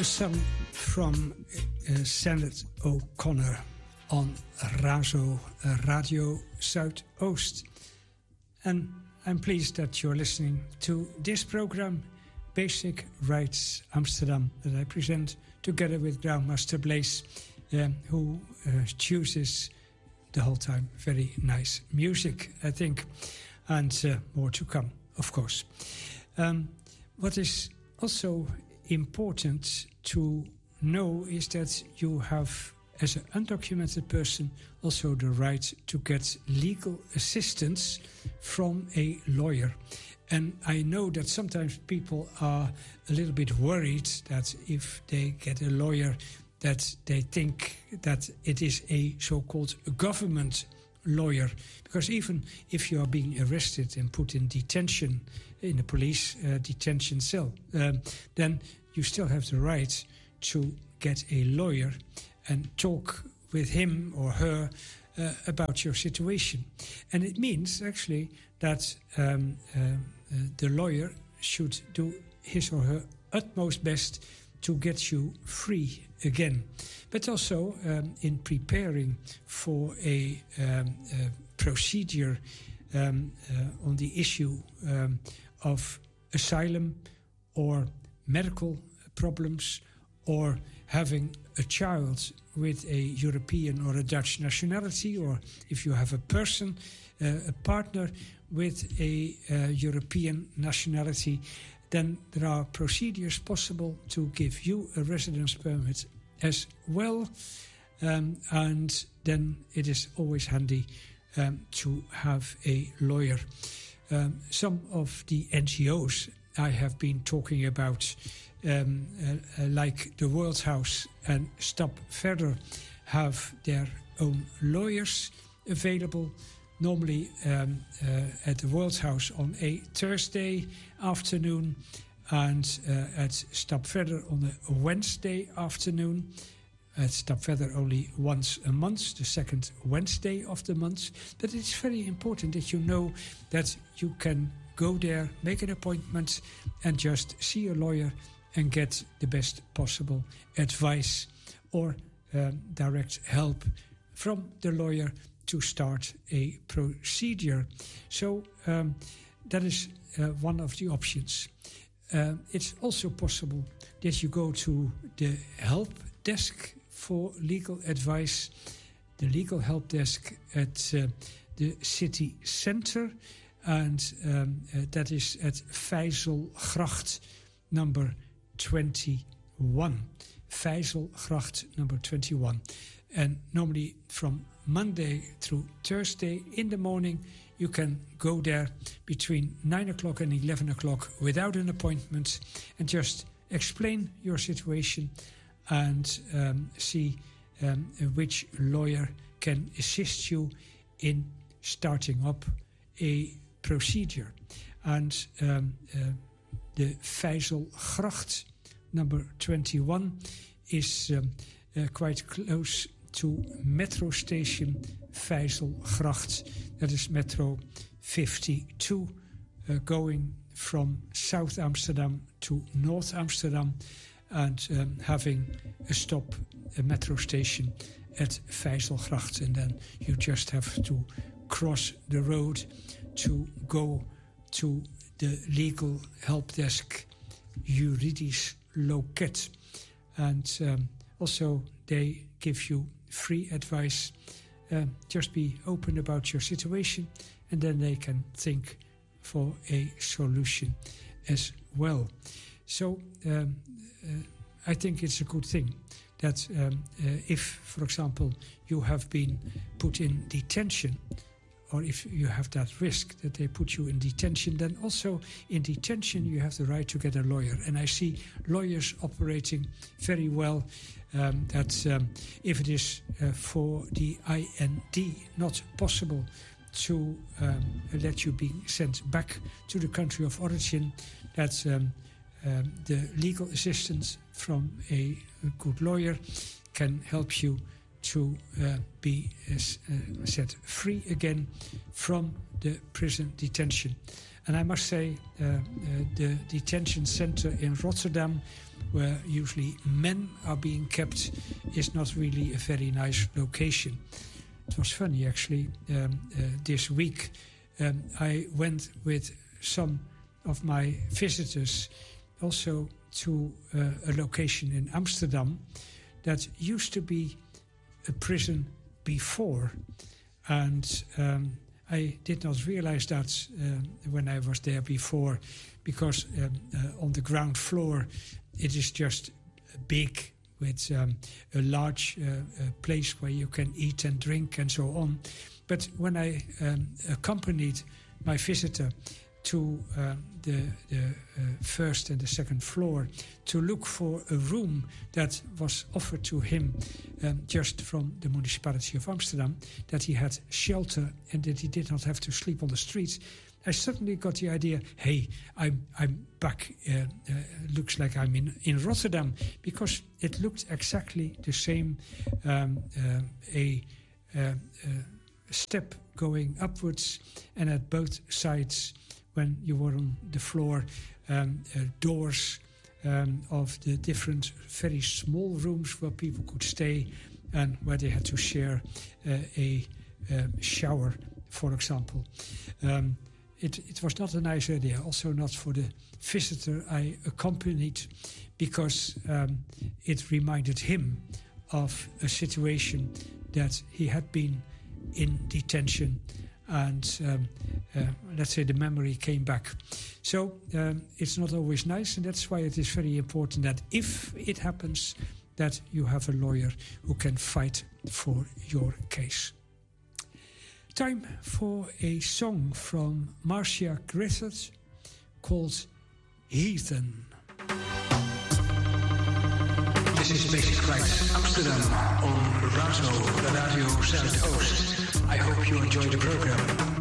a song from Senator O'Connor on Razo Radio Zuidoost. And I'm pleased that you're listening to this program, Basic Rights Amsterdam, that I present together with Groundmaster Blaze, who chooses the whole time very nice music, I think, and more to come, of course. What is also important to know is that you have, as an undocumented person, also the right to get legal assistance from a lawyer. And I know that sometimes people are a little bit worried that if they get a lawyer, that they think that it is a so-called government lawyer. Because even if you are being arrested and put in detention, in a police detention cell, then you still have the right to get a lawyer and talk with him or her about your situation. And it means actually that the lawyer should do his or her utmost best to get you free again. But also in preparing for a procedure on the issue of asylum or medical problems or having a child with a European or a Dutch nationality, or if you have a person, a partner with a European nationality, then there are procedures possible to give you a residence permit as well. And then it is always handy to have a lawyer. Some of the NGOs I have been talking about, like the World House and Stap Verder, have their own lawyers available. Normally at the World House on a Thursday afternoon, and at Stap Verder on a Wednesday afternoon. At Stap Verder only once a month, the second Wednesday of the month. But it's very important that you know that you can go there, make an appointment, and just see a lawyer and get the best possible advice or direct help from the lawyer to start a procedure. So that is one of the options. It's also possible that you go to the help desk for legal advice, the legal help desk at the city center, and that is at Vijzelgracht number 21. Vijzelgracht number 21. And normally from Monday through Thursday in the morning, you can go there between 9 o'clock and 11 o'clock without an appointment and just explain your situation and see which lawyer can assist you in starting up a procedure. And the Vijzelgracht number 21 is quite close to metro station Vijzelgracht. That is metro 52, going from South Amsterdam to North Amsterdam, and having a stop, a metro station at Vijzelgracht. And then you just have to cross the road to go to the legal help desk, Juridisch Loket. And also they give you free advice. Just be open about your situation, and then they can think for a solution as well. So I think it's a good thing that if, for example, you have been put in detention, or if you have that risk that they put you in detention, then also in detention you have the right to get a lawyer. And I see lawyers operating very well, that if it is for the IND not possible to let you be sent back to the country of origin, that the legal assistance from a good lawyer can help you to be set free again from the prison detention. And I must say, the detention center in Rotterdam where usually men are being kept, is not really a very nice location. It was funny, actually. This week, I went with some of my visitors also to a location in Amsterdam that used to be a prison before. And I did not realize that when I was there before, because on the ground floor it is just big, with a large place where you can eat and drink and so on. But when I accompanied my visitor to the first and the second floor to look for a room that was offered to him just from the municipality of Amsterdam, that he had shelter and that he did not have to sleep on the streets, I suddenly got the idea, hey, I'm back, looks like I'm in Rotterdam, because it looked exactly the same, a step going upwards, and at both sides, when you were on the floor, doors of the different very small rooms where people could stay and where they had to share a shower, for example. It was not a nice idea, also not for the visitor I accompanied, because it reminded him of a situation that he had been in detention, and let's say the memory came back. So it's not always nice, and that's why it is very important that if it happens, that you have a lawyer who can fight for your case. Time for a song from Marcia Griffiths called Heathen. This is Basic Rights Amsterdam on Razo Radio Zuidoost. I hope you enjoy the program.